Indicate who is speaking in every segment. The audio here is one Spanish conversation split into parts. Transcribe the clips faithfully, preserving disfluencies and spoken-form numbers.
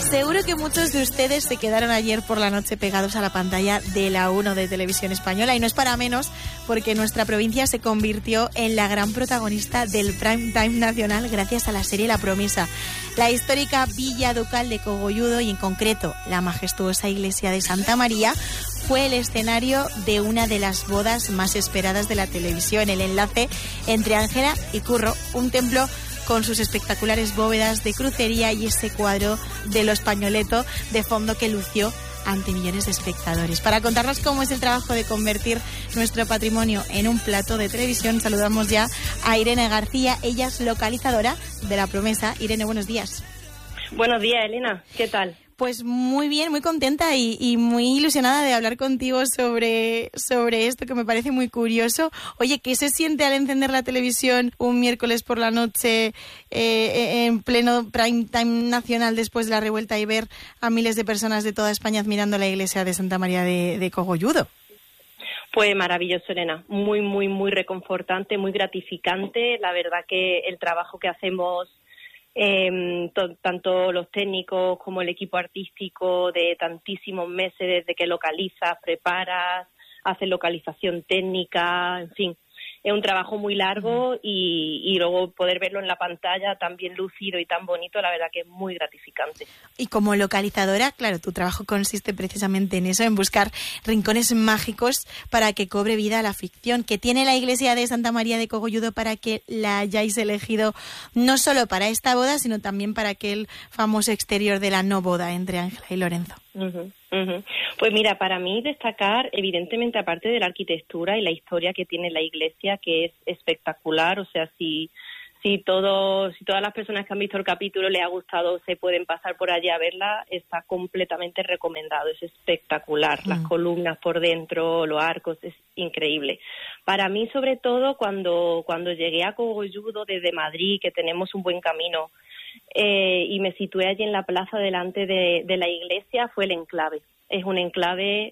Speaker 1: Seguro que muchos de ustedes se quedaron ayer por la noche pegados a la pantalla de la uno de Televisión Española, y no es para menos porque nuestra provincia se convirtió en la gran protagonista del prime time nacional gracias a la serie La Promesa. La histórica Villa Ducal de Cogolludo, y en concreto la majestuosa iglesia de Santa María, fue el escenario de una de las bodas más esperadas de la televisión, el enlace entre Ángela y Curro, un templo con sus espectaculares bóvedas de crucería y ese cuadro de los Pañoleto de fondo que lució ante millones de espectadores. Para contarnos cómo es el trabajo de convertir nuestro patrimonio en un plato de televisión, saludamos ya a Irene García. Ella es localizadora de La Promesa. Irene, buenos días.
Speaker 2: Buenos días, Elena. ¿Qué tal?
Speaker 1: Pues muy bien, muy contenta y, y muy ilusionada de hablar contigo sobre, sobre esto que me parece muy curioso. Oye, ¿qué se siente al encender la televisión un miércoles por la noche eh, en pleno prime time nacional después de la revuelta y ver a miles de personas de toda España admirando la iglesia de Santa María de, de Cogolludo?
Speaker 2: Pues maravilloso, Elena. Muy, muy, muy reconfortante, muy gratificante. La verdad que el trabajo que hacemos Eh, to, tanto los técnicos como el equipo artístico de tantísimos meses desde que localizas, preparas, haces localización técnica, en fin, es un trabajo muy largo y, y luego poder verlo en la pantalla tan bien lucido y tan bonito, la verdad que es muy gratificante.
Speaker 1: Y como localizadora, claro, tu trabajo consiste precisamente en eso, en buscar rincones mágicos para que cobre vida a la ficción, que tiene la iglesia de Santa María de Cogolludo para que la hayáis elegido no solo para esta boda, sino también para aquel famoso exterior de la no boda entre Ángela y Lorenzo.
Speaker 2: Uh-huh, uh-huh. Pues mira, para mí destacar, evidentemente, aparte de la arquitectura y la historia que tiene la iglesia, que es espectacular, o sea, si si todo, si todas las personas que han visto el capítulo les ha gustado, se pueden pasar por allí a verla, está completamente recomendado, es espectacular, uh-huh. Las columnas por dentro, los arcos, es increíble. Para mí, sobre todo, cuando, cuando llegué a Cogolludo desde Madrid, que tenemos un buen camino, Eh, y me situé allí en la plaza delante de, de la iglesia, fue el enclave. Es un enclave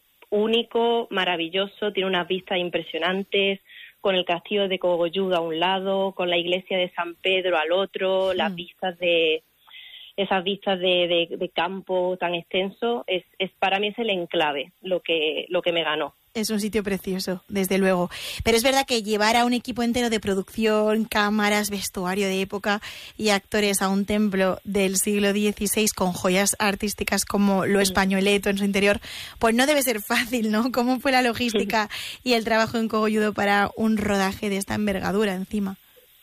Speaker 2: único, maravilloso, tiene unas vistas impresionantes, con el castillo de Cogolludo a un lado, con la iglesia de San Pedro al otro, mm. las vistas de esas vistas de, de, de campo tan extenso, es, es para mí es el enclave lo que lo que me ganó.
Speaker 1: Es un sitio precioso, desde luego. Pero es verdad que llevar a un equipo entero de producción, cámaras, vestuario de época y actores a un templo del siglo dieciséis con joyas artísticas como lo Españoleto en su interior, pues no debe ser fácil, ¿no? ¿Cómo fue la logística y el trabajo en Cogolludo para un rodaje de esta envergadura encima?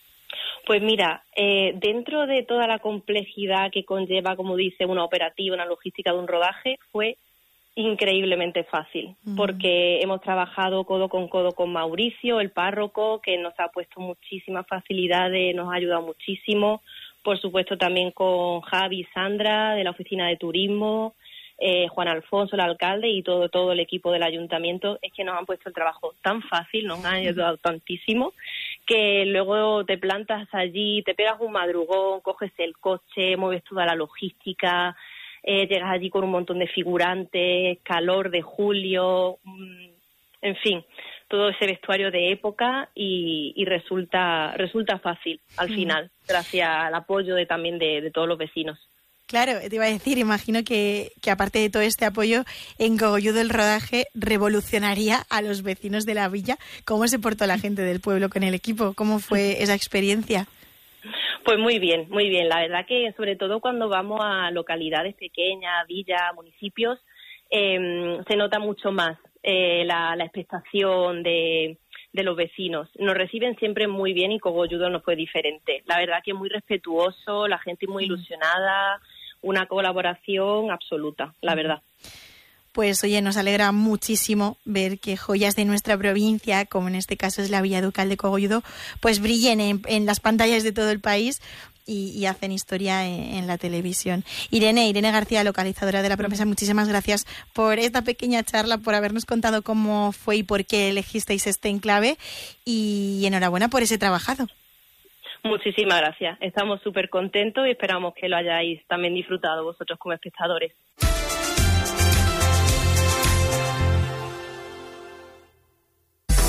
Speaker 2: Pues mira, eh, dentro de toda la complejidad que conlleva, como dice, una operativa, una logística de un rodaje, fue increíblemente fácil, mm. porque hemos trabajado codo con codo con Mauricio, el párroco, que nos ha puesto muchísimas facilidades, nos ha ayudado muchísimo, por supuesto también con Javi y Sandra de la oficina de turismo, eh, Juan Alfonso, el alcalde, y todo todo el equipo del ayuntamiento. Es que nos han puesto el trabajo tan fácil, nos han ayudado tantísimo, que luego te plantas allí, te pegas un madrugón, coges el coche, mueves toda la logística. Eh, llegas allí con un montón de figurantes, calor de julio, mmm, en fin, todo ese vestuario de época y, y resulta resulta fácil al sí. final, gracias al apoyo de también de, de todos los vecinos.
Speaker 1: Claro, te iba a decir, imagino que, que aparte de todo este apoyo, en Cogolludo el rodaje revolucionaría a los vecinos de la villa. ¿Cómo se portó la gente del pueblo con el equipo? ¿Cómo fue esa experiencia?
Speaker 2: Pues muy bien, muy bien. La verdad que sobre todo cuando vamos a localidades pequeñas, villas, municipios, eh, se nota mucho más eh, la, la expectación de, de los vecinos. Nos reciben siempre muy bien y Cogolludo no fue diferente. La verdad que es muy respetuoso, la gente muy ilusionada, una colaboración absoluta, la verdad.
Speaker 1: Pues oye, nos alegra muchísimo ver que joyas de nuestra provincia, como en este caso es la Villa Ducal de Cogolludo, pues brillen en, en las pantallas de todo el país y, y hacen historia en, en la televisión. Irene, Irene García, localizadora de La Promesa, muchísimas gracias por esta pequeña charla, por habernos contado cómo fue y por qué elegisteis este enclave, y enhorabuena por ese trabajado.
Speaker 2: Muchísimas gracias. Estamos súper contentos y esperamos que lo hayáis también disfrutado vosotros como espectadores.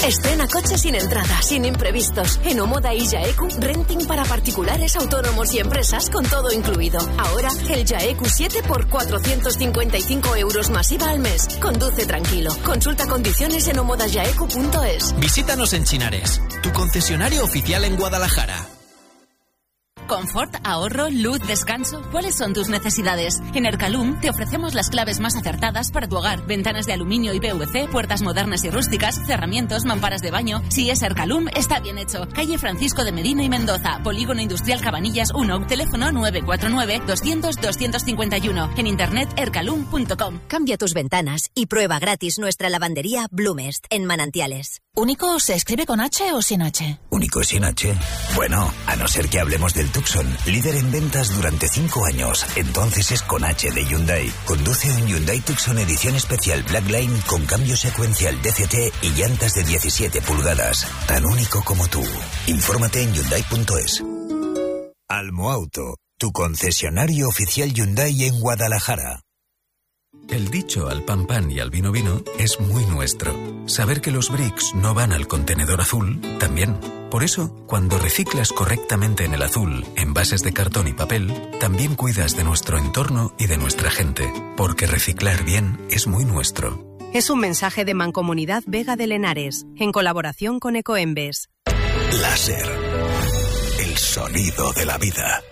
Speaker 3: Estrena coche sin entrada, sin imprevistos. En Omoda y Yaeku, renting para particulares, autónomos y empresas con todo incluido. Ahora, el Yaeku siete por cuatrocientos cincuenta y cinco euros más I V A al mes. Conduce tranquilo. Consulta condiciones en omoda yaeku punto es.
Speaker 4: Visítanos en Chinares, tu concesionario oficial en Guadalajara.
Speaker 5: Confort, ahorro, luz, descanso. ¿Cuáles son tus necesidades? En Ercalum te ofrecemos las claves más acertadas para tu hogar. Ventanas de aluminio y P V C, puertas modernas y rústicas, cerramientos, mamparas de baño. Si es Ercalum, está bien hecho. Calle Francisco de Medina y Mendoza, Polígono Industrial Cabanillas uno, teléfono nueve cuatro nueve, doscientos, doscientos cincuenta y uno. En internet ercalum punto com.
Speaker 6: Cambia tus ventanas y prueba gratis nuestra lavandería Blumest en Manantiales.
Speaker 5: ¿Único se escribe con H o sin H?
Speaker 7: ¿Único sin H? Bueno, a no ser que hablemos del Tucson, líder en ventas durante cinco años. Entonces es con H de Hyundai. Conduce un Hyundai Tucson edición especial Blackline con cambio secuencial D C T y llantas de diecisiete pulgadas. Tan único como tú. Infórmate en hyundai punto es. Almoauto, tu concesionario oficial Hyundai en Guadalajara.
Speaker 8: El dicho al pan pan y al vino vino es muy nuestro. Saber que los bricks no van al contenedor azul, también. Por eso, cuando reciclas correctamente en el azul, envases de cartón y papel, también cuidas de nuestro entorno y de nuestra gente. Porque reciclar bien es muy nuestro.
Speaker 9: Es un mensaje de Mancomunidad Vega de Lenares, en colaboración con Ecoembes.
Speaker 7: Láser. El sonido de la vida.